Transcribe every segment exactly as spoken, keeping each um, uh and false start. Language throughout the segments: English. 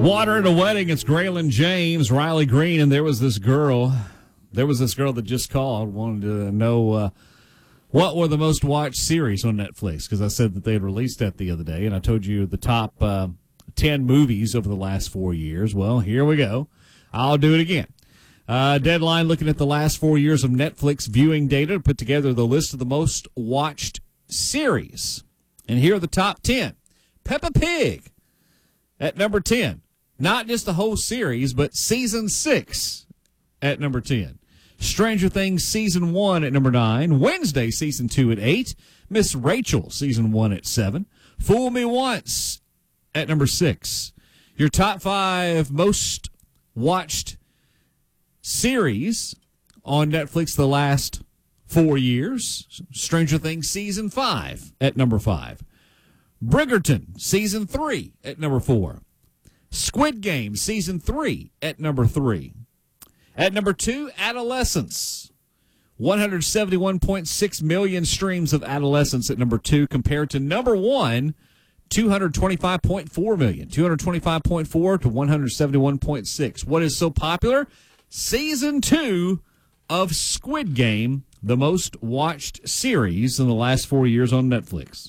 Water at a Wedding. It's Graylin James, Riley Green, and there was this girl. There was this girl that just called, wanted to know uh, what were the most watched series on Netflix, because I said that they had released that the other day, and I told you the top uh, ten movies over the last four years. Well, here we go. I'll do it again. Uh, Deadline looking at the last four years of Netflix viewing data to put together the list of the most watched series. And here are the top ten. Peppa Pig at number ten. Not just the whole series, but season six at number ten. Stranger Things season one at number nine. Wednesday season two at eight. Miss Rachel season one at seven. Fool Me Once at number six. Your top five most watched series on Netflix the last four years. Stranger Things season five at number five. Bridgerton season three at number four. Squid Game season three at number three. At number two, Adolescence. one hundred seventy-one point six million streams of Adolescence at number two, compared to number one, two hundred twenty-five point four million. two hundred twenty-five point four to one hundred seventy-one point six. What is so popular? Season two of Squid Game, the most watched series in the last four years on Netflix.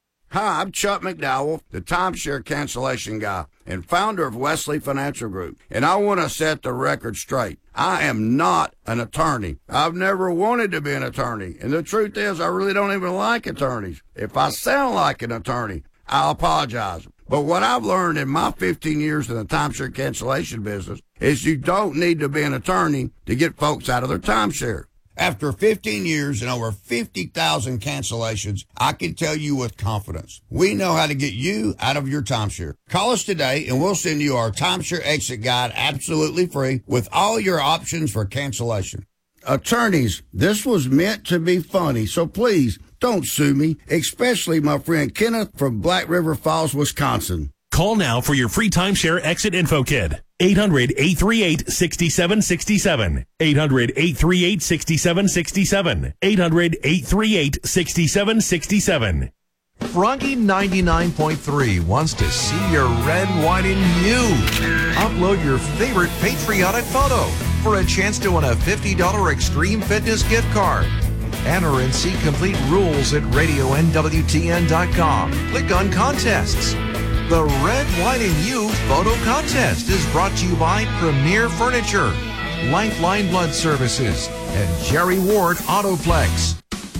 Hi, I'm Chuck McDowell, the timeshare cancellation guy and founder of Wesley Financial Group, and I want to set the record straight. I am not an attorney. I've never wanted to be an attorney, and the truth is I really don't even like attorneys. If I sound like an attorney, I'll apologize. But what I've learned in my fifteen years in the timeshare cancellation business is you don't need to be an attorney to get folks out of their timeshare. After fifteen years and over fifty thousand cancellations, I can tell you with confidence, we know how to get you out of your timeshare. Call us today and we'll send you our timeshare exit guide absolutely free with all your options for cancellation. Attorneys, this was meant to be funny, so please don't sue me, especially my friend Kenneth from Black River Falls, Wisconsin. Call now for your free timeshare exit info kit. eight hundred, eight three eight, six seven six seven. eight hundred, eight three eight, six seven six seven. eight hundred, eight three eight, six seven six seven. Froggy ninety-nine point three wants to see your red, white, and you. Upload your favorite patriotic photo for a chance to win a fifty dollars Extreme Fitness gift card. Enter and see complete rules at radio N W T N dot com. Click on contests. The Red, White, and You photo contest is brought to you by Premier Furniture, Lifeline Blood Services, and Jerry Ward Autoplex.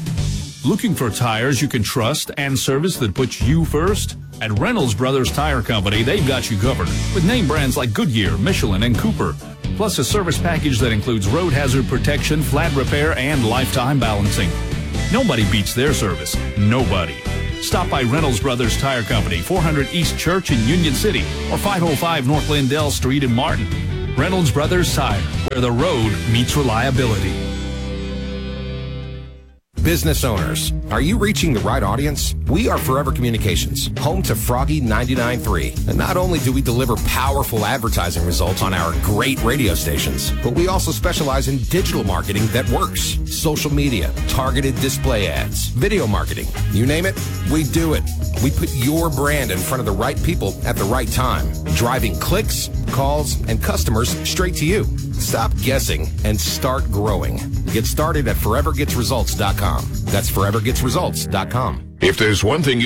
Looking for tires you can trust and service that puts you first? At Reynolds Brothers Tire Company, they've got you covered with name brands like Goodyear, Michelin, and Cooper, plus a service package that includes road hazard protection, flat repair, and lifetime balancing. Nobody beats their service. Nobody. Stop by Reynolds Brothers Tire Company, four hundred East Church in Union City, or five oh five North Lindell Street in Martin. Reynolds Brothers Tire, where the road meets reliability. Business owners, are you reaching the right audience? We are Forever Communications, home to Froggy ninety-nine point three. And not only do we deliver powerful advertising results on our great radio stations, but we also specialize in digital marketing that works. Social media, targeted display ads, video marketing, you name it, we do it. We put your brand in front of the right people at the right time, driving clicks, calls, and customers straight to you. Stop guessing and start growing. Get started at forever gets results dot com. That's forever gets results dot com. If there's one thing you